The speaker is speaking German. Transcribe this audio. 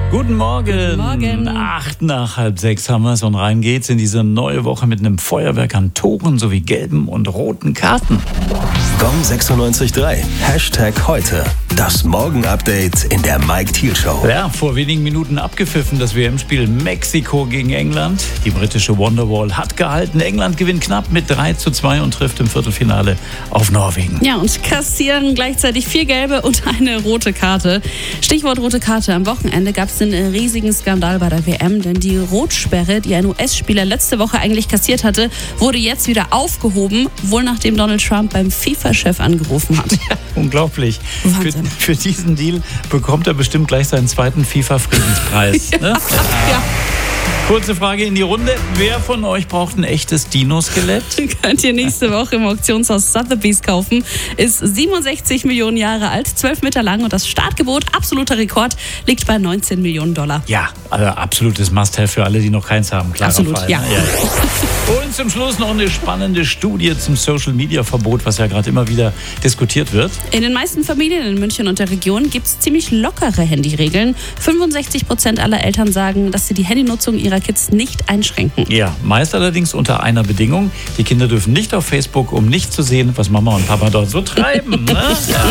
Guten Morgen. Guten Morgen. 5:08 haben wir es und rein geht's in diese neue Woche mit einem Feuerwerk an Toren sowie gelben und roten Karten. Gong 96.3. #heute. Das Morgen-Update in der Mike Thiel Show. Ja, vor wenigen Minuten abgepfiffen das WM-Spiel Mexiko gegen England. Die britische Wonderwall hat gehalten. England gewinnt knapp mit 3:2 und trifft im Viertelfinale auf Norwegen. Ja, und kassieren gleichzeitig 4 gelbe und eine rote Karte. Stichwort rote Karte. Am Wochenende gab es einen riesigen Skandal bei der WM, denn die Rotsperre, die ein US-Spieler letzte Woche eigentlich kassiert hatte, wurde jetzt wieder aufgehoben, wohl nachdem Donald Trump beim FIFA-Chef angerufen hat. Ja, unglaublich. Wahnsinn. Für diesen Deal bekommt er bestimmt gleich seinen zweiten FIFA-Friedenspreis. Ne? Ja. Kurze Frage in die Runde. Wer von euch braucht ein echtes Dino-Skelett? Könnt ihr nächste Woche im Auktionshaus Sotheby's kaufen. Ist 67 Millionen Jahre alt, 12 Meter lang und das Startgebot, absoluter Rekord, liegt bei $19 Millionen. Ja, also absolutes Must-have für alle, die noch keins haben. Klarer Absolut, Fall, ja. Ne? Ja. Und zum Schluss noch eine spannende Studie zum Social-Media-Verbot, was ja gerade immer wieder diskutiert wird. In den meisten Familien in München und der Region gibt es ziemlich lockere Handyregeln. 65% aller Eltern sagen, dass sie die Handynutzung ihrer Kids nicht einschränken. Ja, meist allerdings unter einer Bedingung. Die Kinder dürfen nicht auf Facebook, um nicht zu sehen, was Mama und Papa dort so treiben. Ne? Ja.